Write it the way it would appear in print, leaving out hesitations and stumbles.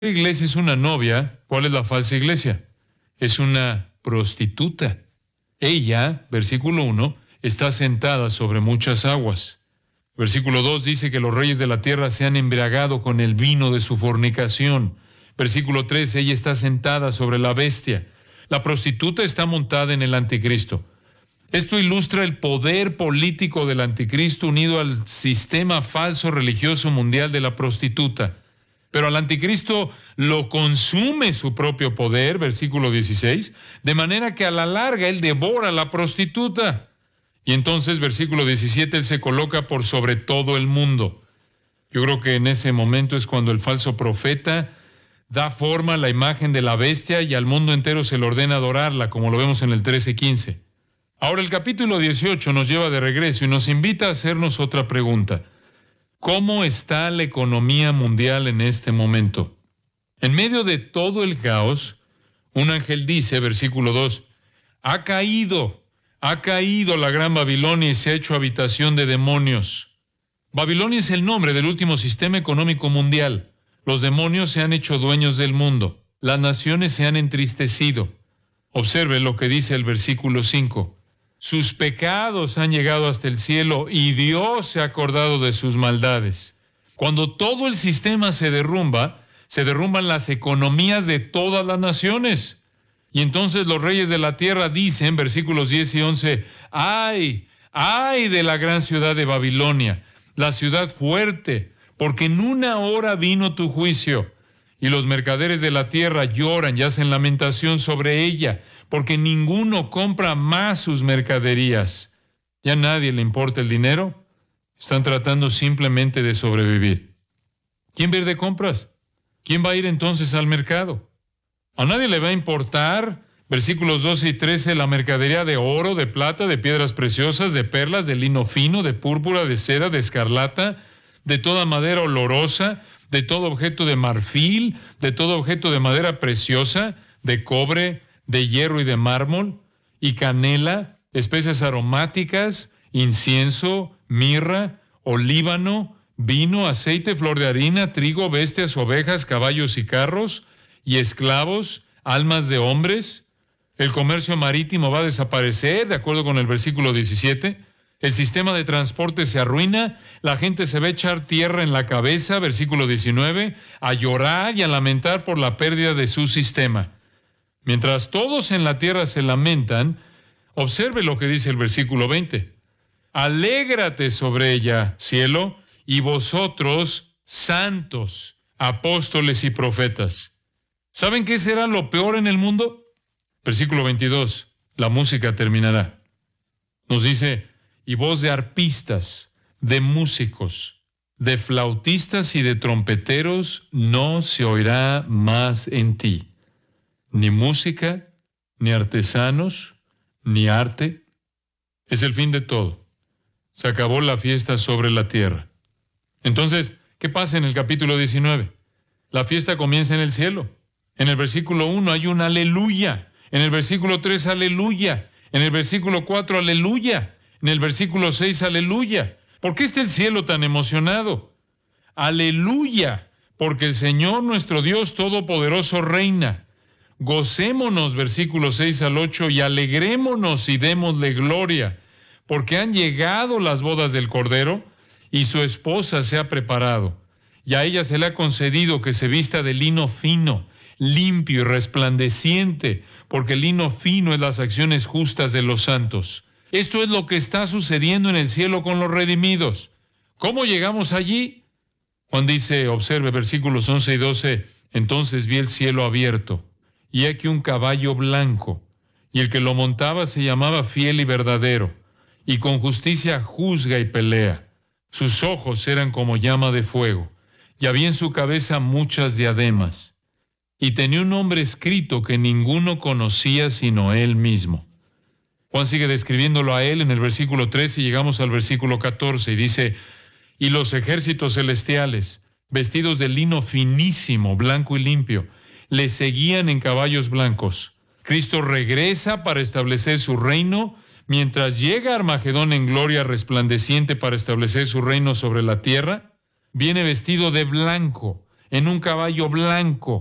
La iglesia es una novia. ¿Cuál es la falsa iglesia? Es una prostituta. Ella, versículo 1, está sentada sobre muchas aguas. Versículo 2 dice que los reyes de la tierra se han embriagado con el vino de su fornicación. Versículo 3, ella está sentada sobre la bestia. La prostituta está montada en el anticristo. Esto ilustra el poder político del anticristo unido al sistema falso religioso mundial de la prostituta. Pero al anticristo lo consume su propio poder, versículo 16, de manera que a la larga él devora a la prostituta. Y entonces, versículo 17, él se coloca por sobre todo el mundo. Yo creo que en ese momento es cuando el falso profeta da forma a la imagen de la bestia y al mundo entero se le ordena adorarla, como lo vemos en el 13:15. Ahora el capítulo 18 nos lleva de regreso y nos invita a hacernos otra pregunta. ¿Cómo está la economía mundial en este momento? En medio de todo el caos, un ángel dice, versículo 2, ha caído la gran Babilonia y se ha hecho habitación de demonios. Babilonia es el nombre del último sistema económico mundial. Los demonios se han hecho dueños del mundo. Las naciones se han entristecido. Observe lo que dice el versículo 5. Sus pecados han llegado hasta el cielo y Dios se ha acordado de sus maldades. Cuando todo el sistema se derrumban las economías de todas las naciones. Y entonces los reyes de la tierra dicen, versículos 10 y 11, ¡ay de la gran ciudad de Babilonia, la ciudad fuerte! Porque en una hora vino tu juicio. Y los mercaderes de la tierra lloran y hacen lamentación sobre ella, porque ninguno compra más sus mercaderías. ¿Ya a nadie le importa el dinero? Están tratando simplemente de sobrevivir. ¿Quién va a ir de compras? ¿Quién va a ir entonces al mercado? A nadie le va a importar, versículos 12 y 13, la mercadería de oro, de plata, de piedras preciosas, de perlas, de lino fino, de púrpura, de seda, de escarlata, de toda madera olorosa, de todo objeto de marfil, de todo objeto de madera preciosa, de cobre, de hierro y de mármol, y canela, especias aromáticas, incienso, mirra, olíbano, vino, aceite, flor de harina, trigo, bestias, ovejas, caballos y carros, y esclavos, almas de hombres. El comercio marítimo va a desaparecer, de acuerdo con el versículo 17. El sistema de transporte se arruina, la gente se va a echar tierra en la cabeza, versículo 19, a llorar y a lamentar por la pérdida de su sistema. Mientras todos en la tierra se lamentan, observe lo que dice el versículo 20. Alégrate sobre ella, cielo, y vosotros, santos, apóstoles y profetas. ¿Saben qué será lo peor en el mundo? Versículo 22, la música terminará. Nos dice, y voz de arpistas, de músicos, de flautistas y de trompeteros no se oirá más en ti. Ni música, ni artesanos, ni arte. Es el fin de todo. Se acabó la fiesta sobre la tierra. Entonces, ¿qué pasa en el capítulo 19? La fiesta comienza en el cielo. En el versículo 1 hay un aleluya. En el versículo 3, aleluya. En el versículo 4, aleluya. En el versículo 6, aleluya. ¿Por qué está el cielo tan emocionado? Aleluya, porque el Señor nuestro Dios Todopoderoso reina. Gocémonos, versículos 6 al 8, y alegrémonos y démosle gloria, porque han llegado las bodas del Cordero, y su esposa se ha preparado. Y a ella se le ha concedido que se vista de lino fino, limpio y resplandeciente, porque el lino fino es las acciones justas de los santos. Esto es lo que está sucediendo en el cielo con los redimidos. ¿Cómo llegamos allí? Juan dice, observe versículos 11 y 12, entonces vi el cielo abierto, y aquí un caballo blanco, y el que lo montaba se llamaba Fiel y Verdadero, y con justicia juzga y pelea. Sus ojos eran como llama de fuego, y había en su cabeza muchas diademas, y tenía un nombre escrito que ninguno conocía sino él mismo. Juan sigue describiéndolo a él en el versículo 13 y llegamos al versículo 14 y dice, y los ejércitos celestiales, vestidos de lino finísimo, blanco y limpio, le seguían en caballos blancos. Cristo regresa para establecer su reino, mientras llega Armagedón en gloria resplandeciente para establecer su reino sobre la tierra. Viene vestido de blanco, en un caballo blanco.